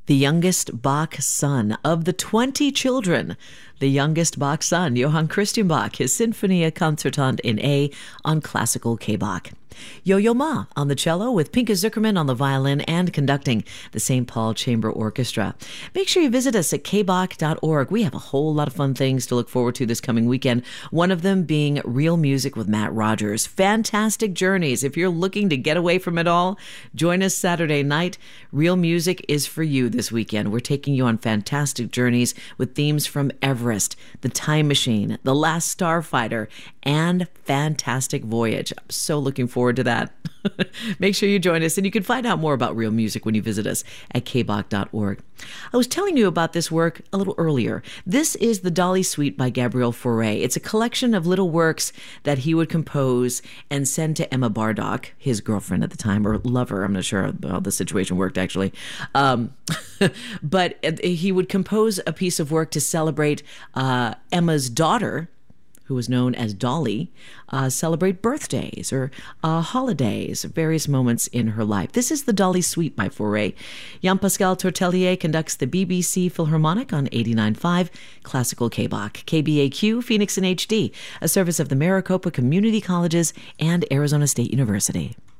The youngest Bach son of the 20 children. The youngest Bach son, Johann Christian Bach, his Sinfonia Concertante in A on classical K-Bach. Yo-Yo Ma on the cello with Pinka Zuckerman on the violin and conducting the St. Paul Chamber Orchestra. Make sure you visit us at kbach.org. We have a whole lot of fun things to look forward to this coming weekend. One of them being Real Music with Matt Rogers. Fantastic journeys. If you're looking to get away from it all, join us Saturday night. Real Music is for you this weekend. We're taking you on fantastic journeys with themes from Everest, The Time Machine, The Last Starfighter, and Fantastic Voyage. I'm so looking forward to that. Make sure you join us, and you can find out more about Real Music when you visit us at kbach.org. I was telling you about this work a little earlier. This is the Dolly Suite by Gabriel Fauré. It's a collection of little works that he would compose and send to Emma Bardock, his girlfriend at the time, or lover. I'm not sure how the situation worked, actually. But he would compose a piece of work to celebrate Emma's daughter, who was known as Dolly, celebrate birthdays or holidays, various moments in her life. This is the Dolly Suite by Fauré. Jean-Pascal Tortelier conducts the BBC Philharmonic on 89.5 Classical K-Bach, KBAQ, Phoenix in HD, a service of the Maricopa Community Colleges and Arizona State University.